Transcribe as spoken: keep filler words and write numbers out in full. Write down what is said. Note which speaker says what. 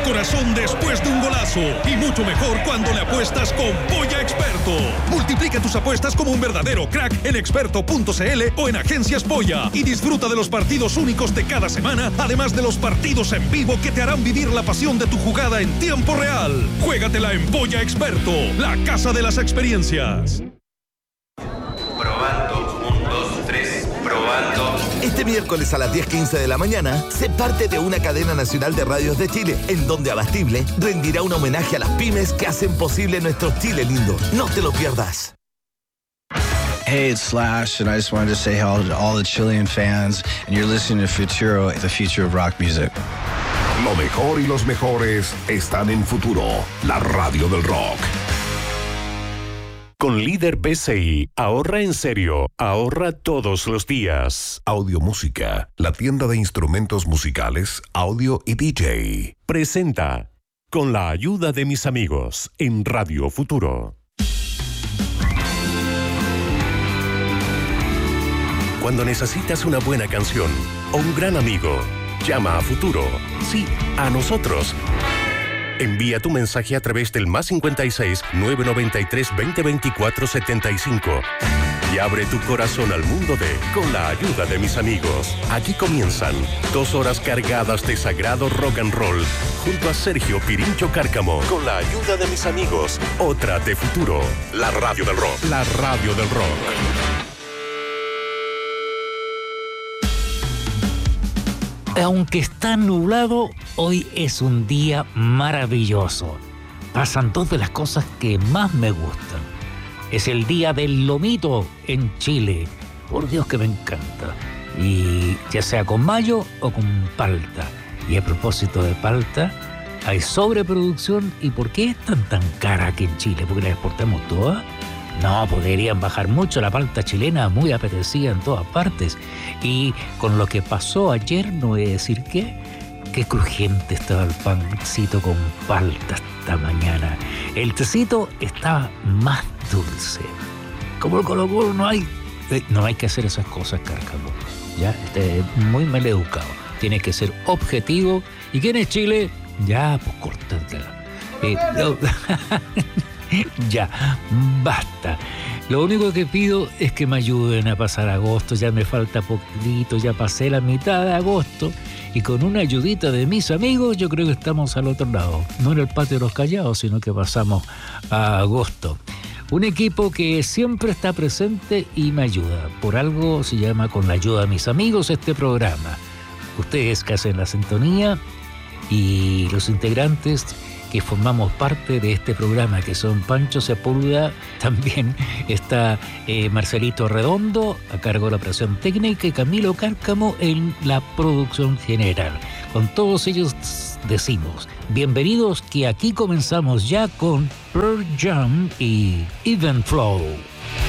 Speaker 1: corazón después de un golazo. Y mucho mejor cuando le apuestas con Polla Experto. Multiplica tus apuestas como un verdadero crack en experto punto c l o en Agencias Polla. Y disfruta de los partidos únicos de cada semana, además de los partidos en vivo que te harán vivir la pasión de tu jugada en tiempo real. Juégatela en Polla Experto, la casa de las experiencias.
Speaker 2: Probando, un, dos, tres, probando.
Speaker 3: Este miércoles a las diez quince de la mañana, sé parte de una cadena nacional de radios de Chile, en donde Abastible rendirá un homenaje a las pymes que hacen posible nuestro Chile lindo. No te lo pierdas.
Speaker 4: Hey, it's Slash, and I just wanted to say hello to all the Chilean fans, and you're listening to Futuro, the future of rock music.
Speaker 5: Lo mejor y los mejores están en Futuro, la radio del rock.
Speaker 6: Con Líder P C I, ahorra en serio, ahorra todos los días.
Speaker 5: Audio Música, la tienda de instrumentos musicales, audio y D J.
Speaker 6: Presenta Con la ayuda de mis amigos en Radio Futuro. Cuando necesitas una buena canción o un gran amigo, llama a Futuro. Sí, a nosotros. Envía tu mensaje a través del más cincuenta y seis, novecientos noventa y tres, veinte veinticuatro, setenta y cinco y abre tu corazón al mundo de Con la ayuda de mis amigos. Aquí comienzan dos horas cargadas de sagrado rock and roll junto a Sergio Pirincho Cárcamo. Con la ayuda de mis amigos, otra de Futuro, la radio del rock. La radio del rock.
Speaker 7: Aunque está nublado, hoy es un día maravilloso. Pasan dos de las cosas que más me gustan. Es el día del lomito en Chile. Por Dios que me encanta. Y ya sea con mayo o con palta. Y a propósito de palta, hay sobreproducción. ¿Y por qué es tan tan cara aquí en Chile? ¿Porque la exportamos toda? No, podrían bajar mucho. La palta chilena muy apetecida en todas partes. Y con lo que pasó ayer, no voy a decir qué, qué crujiente estaba el pancito con palta esta mañana. El tecito estaba más dulce. Como el Colo-Colo no hay, eh, no hay que hacer esas cosas, Cárcamo. Ya, este es muy mal educado. Tiene que ser objetivo. ¿Y quién es Chile? Ya, pues córtatela. Eh, no. Ya, basta. Lo único que pido es que me ayuden a pasar agosto. Ya me falta poquito, ya pasé la mitad de agosto. Y con una ayudita de mis amigos, yo creo que estamos al otro lado. No en el patio de los Callados, sino que pasamos a agosto. Un equipo que siempre está presente y me ayuda. Por algo se llama Con la ayuda de mis amigos este programa. Ustedes que hacen la sintonía y los integrantes que formamos parte de este programa, que son Pancho Sepúlveda, también está eh, Marcelito Redondo, a cargo de la operación técnica, y Camilo Cárcamo en la producción general. Con todos ellos decimos, bienvenidos, que aquí comenzamos ya con Pearl Jam y Even Flow.